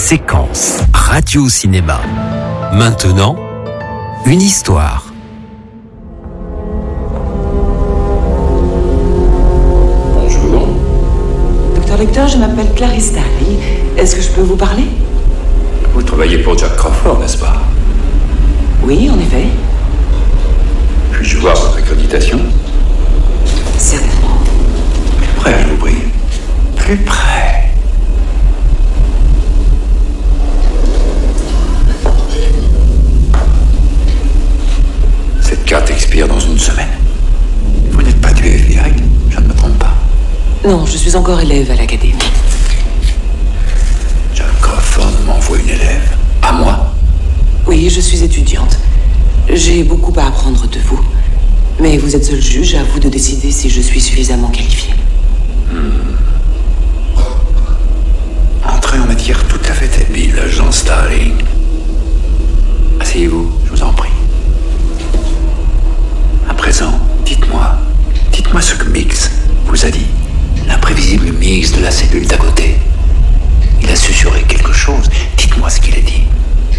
Séquence radio-cinéma. Maintenant, une histoire. Bonjour. Docteur Lecter, je m'appelle Clarisse Darling. Est-ce que je peux vous parler? Vous travaillez pour Jack Crawford, n'est-ce pas? Oui, en effet. Puis-je voir votre accréditation? Certainement. Plus près, je vous prie. Plus près. Cette carte expire dans une semaine. Vous n'êtes pas du FBI, je ne me trompe pas. Non, je suis encore élève à l'académie. Jack Crawford m'envoie une élève. À moi? Oui, je suis étudiante. J'ai beaucoup à apprendre de vous. Mais vous êtes seul juge, à vous de décider si je suis suffisamment qualifiée. Entrez en matière tout à fait habile, agent Starling. Asseyez-vous, je vous en prie. À présent, dites-moi ce que Mix vous a dit. L'imprévisible Mix de la cellule d'à côté. Il a susurré quelque chose. Dites-moi ce qu'il a dit.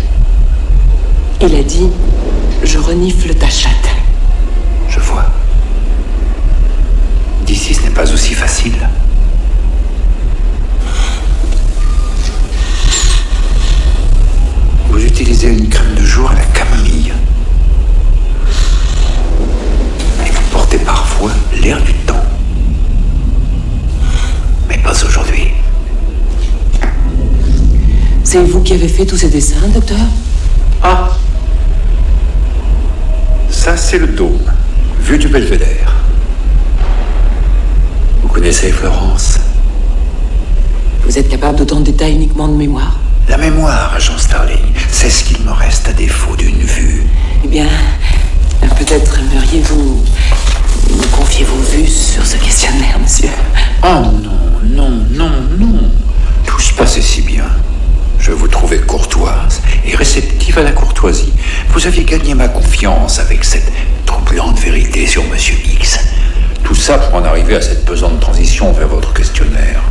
Il a dit « Je renifle ta chatte ». Je vois. D'ici, ce n'est pas aussi facile. Vous utilisez une crème de jour à la camomille. Et vous portez parfois l'air du temps. Mais pas aujourd'hui. C'est vous qui avez fait tous ces dessins, docteur? Ah! Ça, c'est le dôme, vue du belvédère. Vous connaissez Florence? Vous êtes capable d'autant de détails uniquement de mémoire? La mémoire, agent Starling, c'est ce qu'il me reste à défaut d'une vue. Eh bien, peut-être aimeriez-vous me confier vos vues sur ce questionnaire, monsieur? Oh non. Tout se passait si bien. Je vous trouvais courtoise et réceptive à la courtoisie. Vous aviez gagné ma confiance avec cette troublante vérité sur Monsieur X. Tout ça pour en arriver à cette pesante transition vers votre questionnaire.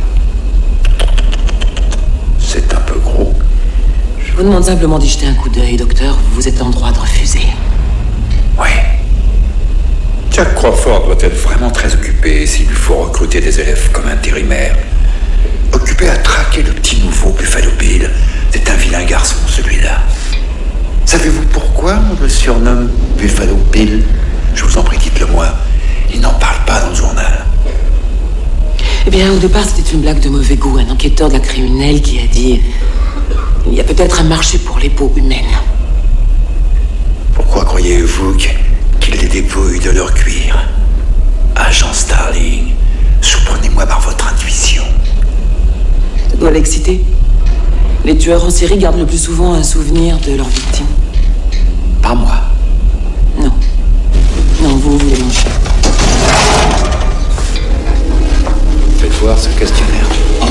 C'est un peu gros. Je vous demande simplement d'y jeter un coup d'œil, docteur. Vous êtes en droit de refuser. Oui. Jack Crawford doit être vraiment très occupé s'il lui faut recruter des élèves comme intérimaire. Occupé à traquer le petit nouveau Buffalo Bill. C'est un vilain garçon, celui-là. Savez-vous pourquoi on le surnomme Buffalo Bill? Je vous en prie, dites-le moi. Il n'en parle pas dans le journal. Eh bien, au départ, c'était une blague de mauvais goût. Un enquêteur de la criminelle qui a dit « Il y a peut-être un marché pour les peaux humaines. » Pourquoi croyez-vous qu'il les dépouille de leur cuir? Agent Starling, surprenez-moi par votre intuition. Ça doit l'exciter. Les tueurs en série gardent le plus souvent un souvenir de leur victime. Pas moi. Non. Non, vous les mangez. Faites voir ce questionnaire.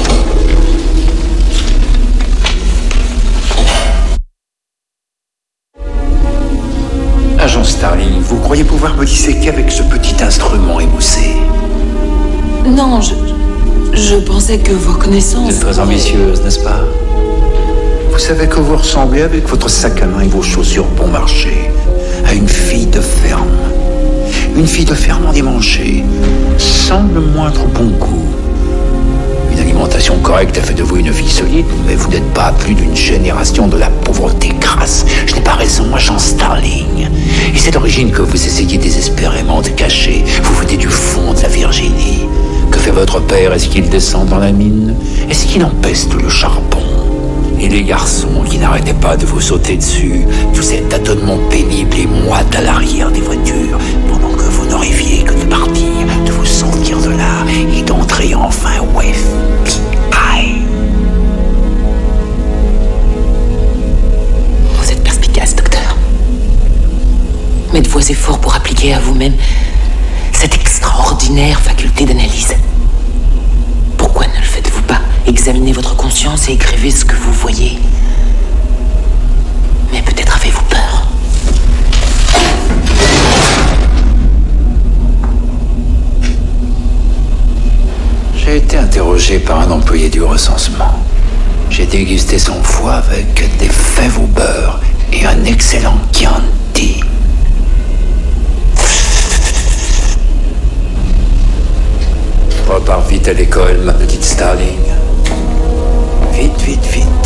Agent Starling, vous croyez pouvoir me disséquer avec ce petit instrument émoussé? Non, je pensais que vos connaissances... Vous êtes très ambitieuse, n'est-ce pas? Vous savez que vous ressemblez avec votre sac à main et vos chaussures bon marché à une fille de ferme. Une fille de ferme endimanchée, sans le moindre bon goût. Une alimentation correcte a fait de vous une fille solide, mais vous n'êtes pas à plus d'une génération de la pauvreté crasse. Je n'ai pas raison, agent Starling. Et c'est l'origine que vous essayez désespérément de cacher. Vous venez du fond de la Virginie. Que fait votre père? Est-ce qu'il descend dans la mine? Est-ce qu'il empeste le charbon? Et les garçons qui n'arrêtaient pas de vous sauter dessus, tous ces tâtonnements pénibles et moites à l'arrière des voitures, pendant que vous n'arriviez que de partir, de vous sortir de là et d'entrer enfin au FBI. Vous êtes perspicace, docteur. Mettez vos efforts pour appliquer à vous-même cette extraordinaire faculté d'analyse. Pourquoi ne le faites-vous pas? Examinez votre conscience et écrivez ce que vous voyez. Mais peut-être avez-vous peur. J'ai été interrogé par un employé du recensement. J'ai dégusté son foie avec des fèves au beurre et un excellent Chianti. Repars vite à l'école, ma petite Starling. Vite, vite, vite.